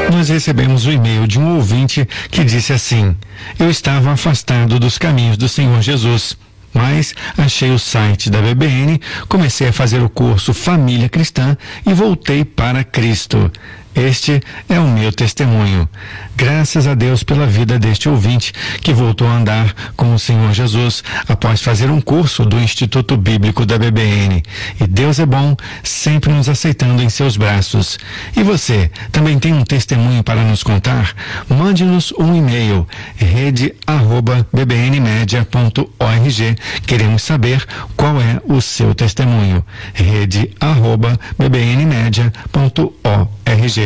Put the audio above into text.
Nós recebemos o e-mail de um ouvinte que disse assim: eu estava afastado dos caminhos do Senhor Jesus, mas achei o site da BBN, comecei a fazer o curso Família Cristã e voltei para Cristo. Este é o meu testemunho. Graças a Deus pela vida deste ouvinte que voltou a andar com o Senhor Jesus após fazer um curso do Instituto Bíblico da BBN. E Deus é bom, sempre nos aceitando em seus braços. E você, também tem um testemunho para nos contar? Mande-nos um e-mail, rede@bbnmedia.org. Queremos saber qual é o seu testemunho. rede@bbnmedia.org.